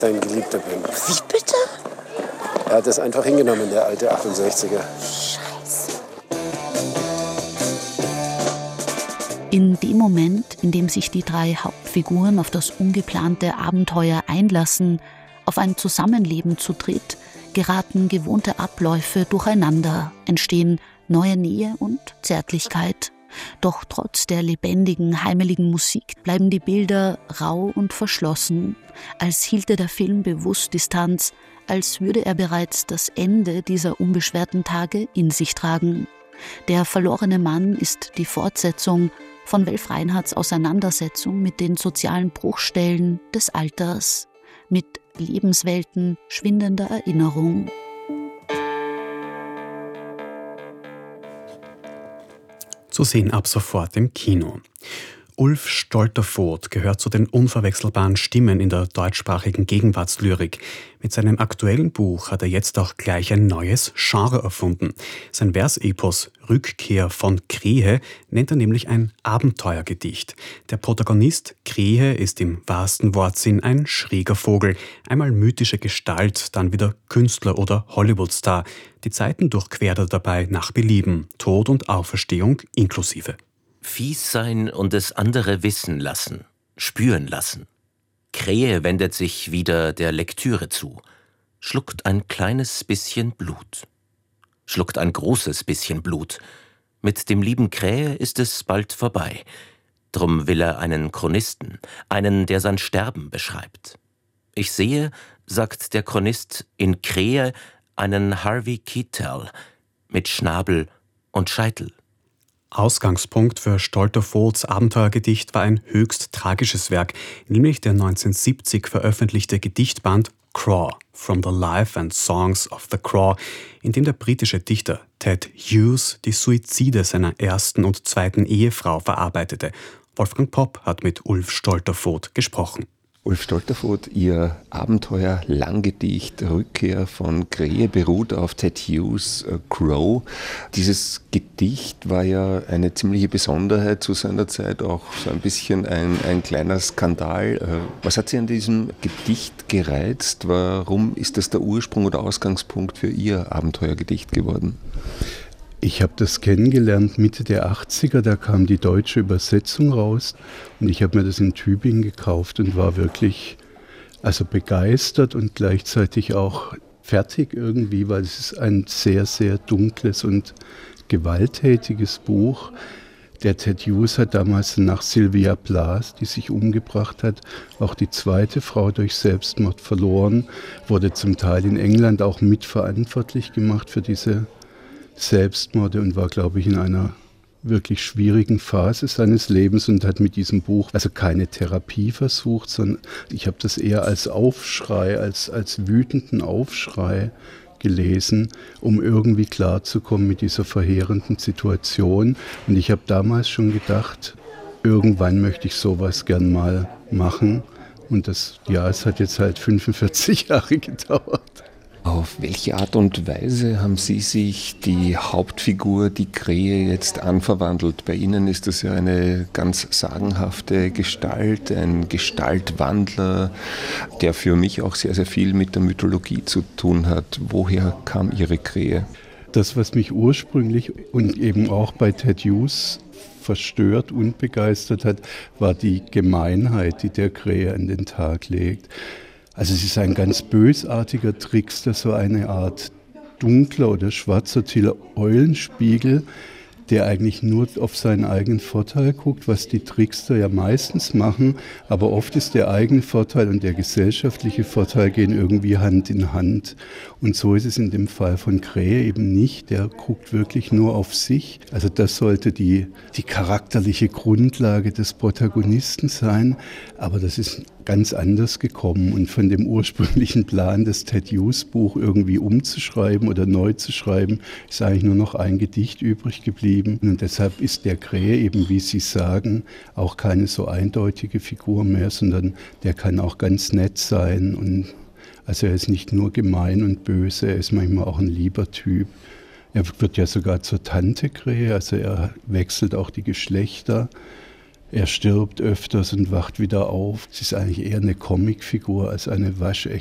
dein Geliebter bin. Wie bitte? Er hat es einfach hingenommen, der alte 68er. Scheiße. In dem Moment, in dem sich die drei Hauptfiguren auf das ungeplante Abenteuer einlassen, auf ein Zusammenleben zu dritt, geraten gewohnte Abläufe durcheinander, entstehen neue Nähe und Zärtlichkeit. Doch trotz der lebendigen, heimeligen Musik bleiben die Bilder rau und verschlossen, als hielte der Film bewusst Distanz, als würde er bereits das Ende dieser unbeschwerten Tage in sich tragen. Der verlorene Mann ist die Fortsetzung von Welf Reinhardts Auseinandersetzung mit den sozialen Bruchstellen des Alters, mit Lebenswelten schwindender Erinnerung. Zu sehen ab sofort im Kino. Ulf Stolterfoht gehört zu den unverwechselbaren Stimmen in der deutschsprachigen Gegenwartslyrik. Mit seinem aktuellen Buch hat er jetzt auch gleich ein neues Genre erfunden. Sein Versepos Rückkehr von Krähe nennt er nämlich ein Abenteuergedicht. Der Protagonist Krähe ist im wahrsten Wortsinn ein schräger Vogel, einmal mythische Gestalt, dann wieder Künstler oder Hollywoodstar. Die Zeiten durchquert er dabei nach Belieben, Tod und Auferstehung inklusive. Fies sein und es andere wissen lassen, spüren lassen. Krähe wendet sich wieder der Lektüre zu, schluckt ein kleines bisschen Blut. Schluckt ein großes bisschen Blut. Mit dem lieben Krähe ist es bald vorbei. Drum will er einen Chronisten, einen, der sein Sterben beschreibt. Ich sehe, sagt der Chronist, in Krähe einen Harvey Keitel mit Schnabel und Scheitel. Ausgangspunkt für Stolterfohts Abenteuergedicht war ein höchst tragisches Werk, nämlich der 1970 veröffentlichte Gedichtband Craw, From the Life and Songs of the Craw, in dem der britische Dichter Ted Hughes die Suizide seiner ersten und zweiten Ehefrau verarbeitete. Wolfgang Popp hat mit Ulf Stolterfoht gesprochen. Ulf Stolterfoht, Ihr Abenteuer-Langgedicht Rückkehr von Krähe beruht auf Ted Hughes' Crow. Dieses Gedicht war ja eine ziemliche Besonderheit zu seiner Zeit, auch so ein bisschen ein kleiner Skandal. Was hat Sie an diesem Gedicht gereizt? Warum ist das der Ursprung oder Ausgangspunkt für Ihr Abenteuergedicht geworden? Ich habe das kennengelernt Mitte der 80er, da kam die deutsche Übersetzung raus und ich habe mir das in Tübingen gekauft und war wirklich begeistert und gleichzeitig auch fertig irgendwie, weil es ist ein sehr, sehr dunkles und gewalttätiges Buch. Der Ted Hughes hat damals nach Sylvia Plath, die sich umgebracht hat, auch die zweite Frau durch Selbstmord verloren, wurde zum Teil in England auch mitverantwortlich gemacht für diese Selbstmorde und war, glaube ich, in einer wirklich schwierigen Phase seines Lebens und hat mit diesem Buch keine Therapie versucht, sondern ich habe das eher als Aufschrei, als wütenden Aufschrei gelesen, um irgendwie klarzukommen mit dieser verheerenden Situation. Und ich habe damals schon gedacht, irgendwann möchte ich sowas gern mal machen. Und es hat jetzt halt 45 Jahre gedauert. Auf welche Art und Weise haben Sie sich die Hauptfigur, die Krähe, jetzt anverwandelt? Bei Ihnen ist das ja eine ganz sagenhafte Gestalt, ein Gestaltwandler, der für mich auch sehr, sehr viel mit der Mythologie zu tun hat. Woher kam Ihre Krähe? Das, was mich ursprünglich und eben auch bei Ted Hughes verstört und begeistert hat, war die Gemeinheit, die der Krähe an den Tag legt. Also es ist ein ganz bösartiger Trickster, so eine Art dunkler oder schwarzer Eulenspiegel, der eigentlich nur auf seinen eigenen Vorteil guckt, was die Trickster ja meistens machen, aber oft ist der eigene Vorteil und der gesellschaftliche Vorteil gehen irgendwie Hand in Hand. Und so ist es in dem Fall von Krähe eben nicht, der guckt wirklich nur auf sich. Also das sollte die charakterliche Grundlage des Protagonisten sein, aber das ist ganz anders gekommen und von dem ursprünglichen Plan, das Ted Hughes Buch irgendwie umzuschreiben oder neu zu schreiben, ist eigentlich nur noch ein Gedicht übrig geblieben und deshalb ist der Krähe eben, wie Sie sagen, auch keine so eindeutige Figur mehr, sondern der kann auch ganz nett sein und also er ist nicht nur gemein und böse, er ist manchmal auch ein lieber Typ. Er wird ja sogar zur Tante Krähe, also er wechselt auch die Geschlechter. Er stirbt öfters und wacht wieder auf. Es ist eigentlich eher eine Comicfigur als eine waschechte